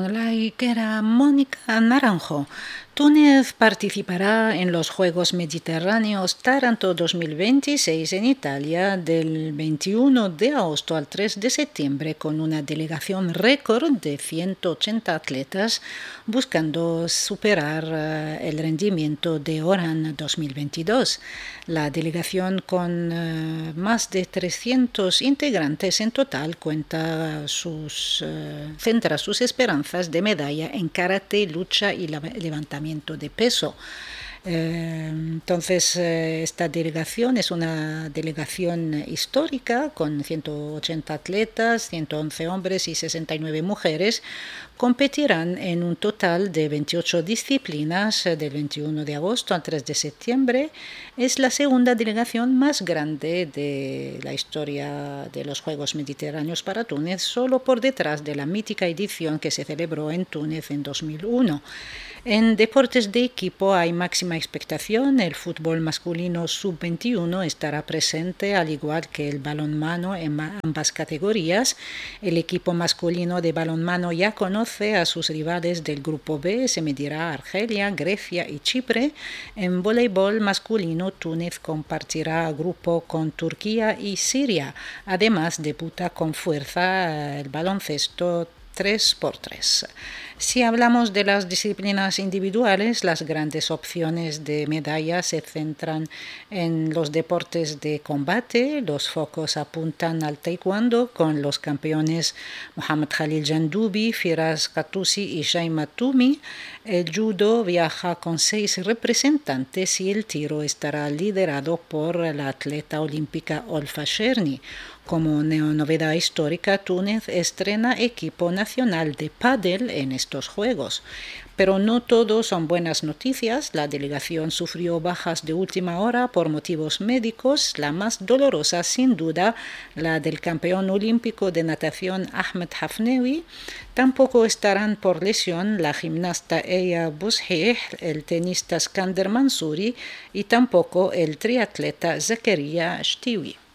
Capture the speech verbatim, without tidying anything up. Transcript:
la higuera Mónica Naranjo. Túnez participará en los Juegos Mediterráneos Taranto dos mil veintiséis en Italia del veintiuno de agosto al tres de septiembre con una delegación récord de ciento ochenta atletas buscando superar uh, el rendimiento de Oran dos mil veintidós. La delegación con uh, más de trescientos integrantes en total cuenta sus, uh, centra sus esperanzas de medalla en karate, lucha y levantamiento de peso. Eh, entonces, eh, esta delegación es una delegación histórica con ciento ochenta atletas, ciento once hombres y sesenta y nueve mujeres. Competirán en un total de veintiocho disciplinas eh, del veintiuno de agosto al tres de septiembre. Es la segunda delegación más grande de la historia de los Juegos Mediterráneos para Túnez, solo por detrás de la mítica edición que se celebró en Túnez en dos mil uno. En deportes de equipo hay máxima expectación. El fútbol masculino sub veintiuno estará presente, al igual que el balonmano en ambas categorías. El equipo masculino de balonmano ya conoce a sus rivales del grupo B, se medirá Argelia, Grecia y Chipre. En voleibol masculino, Túnez compartirá grupo con Turquía y Siria. Además, debuta con fuerza el baloncesto tres por tres. Si hablamos de las disciplinas individuales, las grandes opciones de medallas se centran en los deportes de combate. Los focos apuntan al taekwondo con los campeones Mohamed Khalil Jandoubi, Firas Qatousi y Shaima Toumi. El judo viaja con seis representantes y el tiro estará liderado por la atleta olímpica Olfa Cherny. Como novedad histórica, Túnez estrena equipo nacional de pádel en estos Juegos. Pero no todo son buenas noticias. La delegación sufrió bajas de última hora por motivos médicos, la más dolorosa sin duda la del campeón olímpico de natación Ahmed Hafnewi. Tampoco estarán por lesión la gimnasta Eya Boushih, el tenista Skander Mansouri y tampoco el triatleta Zakaria Shtiwi.